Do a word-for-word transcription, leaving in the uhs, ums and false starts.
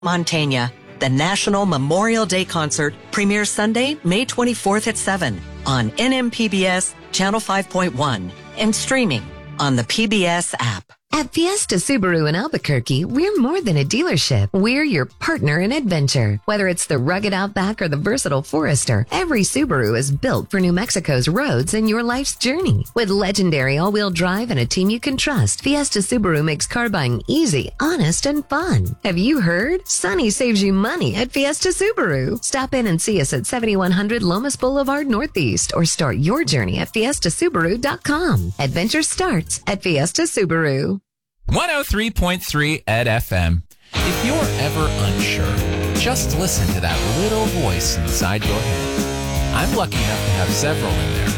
Montaigne. The National Memorial Day Concert premieres Sunday, May twenty-fourth at seven on N M P B S Channel five point one and streaming on the P B S app. At Fiesta Subaru in Albuquerque, we're more than a dealership. We're your partner in adventure. Whether it's the rugged Outback or the versatile Forester, every Subaru is built for New Mexico's roads and your life's journey. With legendary all-wheel drive and a team you can trust, Fiesta Subaru makes car buying easy, honest, and fun. Have you heard? Sunny saves you money at Fiesta Subaru. Stop in and see us at seventy-one hundred Lomas Boulevard Northeast or start your journey at fiesta subaru dot com. Adventure starts at Fiesta Subaru. one oh three point three Ed F M. If you're ever unsure, just listen to that little voice inside your head. I'm lucky enough to have several in there.